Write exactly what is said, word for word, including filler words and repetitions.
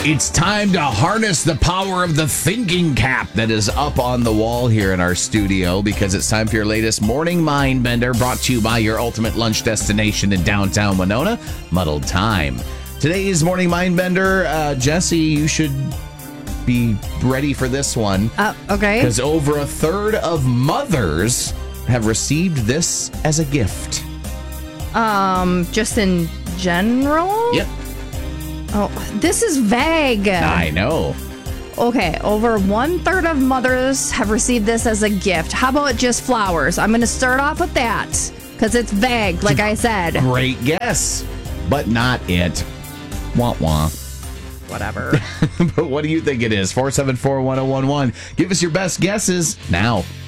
It's time to harness the power of the thinking cap that is up on the wall here in our studio, because it's time for your latest Morning Mind Bender, brought to you by your ultimate lunch destination in downtown Winona, Muddled Time. Today's Morning Mind Bender, uh, Jesse, you should be ready for this one. Uh, okay. Because over a third of mothers have received this as a gift. Um, just in general? Yep. Oh, this is vague. I know. Okay, over one third of mothers have received this as a gift. How about just flowers? I'm going to start off with that because it's vague, like I said. Great guess, but not it. Wah wah. Whatever. But what do you think it is? four seven four, one oh one one. Give us your best guesses now.